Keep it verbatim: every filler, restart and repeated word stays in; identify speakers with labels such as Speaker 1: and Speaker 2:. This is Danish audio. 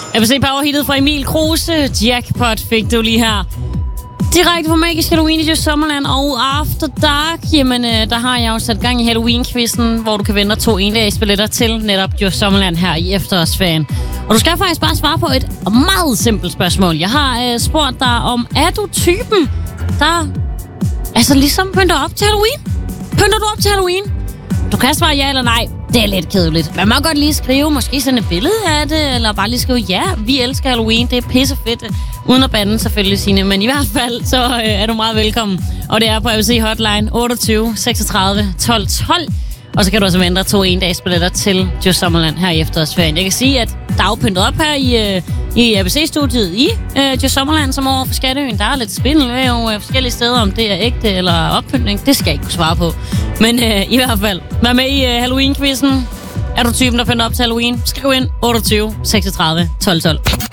Speaker 1: Jeg vil se powerhittet fra Emil Kruse. Jackpot fik du lige her. Direkte fra Magisk Halloween i Djurs Sommerland og After Dark. Jamen, øh, der har jeg jo sat gang i Halloween-quizzen, hvor du kan vinde to endags billetter til netop Djurs Sommerland her i efterårsferien. Og du skal faktisk bare svare på et meget simpelt spørgsmål. Jeg har øh, spurgt dig om, er du typen, der altså ligesom pynter op til Halloween? Pynter du op til Halloween? Du kan svare ja eller nej. Det er lidt kedeligt. Man må godt lige skrive, måske sådan et billede af det, eller bare lige skrive, ja, vi elsker Halloween, det er pissefedt. Uden at bande selvfølgelig, Signe, men i hvert fald, så øh, er du meget velkommen. Og det er på A B C Hotline otteogtyve seksogtredive tolv tolv. Og så kan du altså vente to endagsbilletter til Djurs Sommerland her i efterårsferien. Jeg kan sige, at der er jo pyntet op her i, øh, i A B C-studiet i øh, Djurs Sommerland, som over for Skatteøen. Der er lidt spindel jo øh, forskellige steder, om det er ægte eller oppyntning. Det skal jeg ikke kunne svare på. Men øh, i hvert fald, vær med i øh, Halloween-quizzen. Er du typen, der pynter op til Halloween? Skriv ind otteogtyve seksogtredive tolv tolv.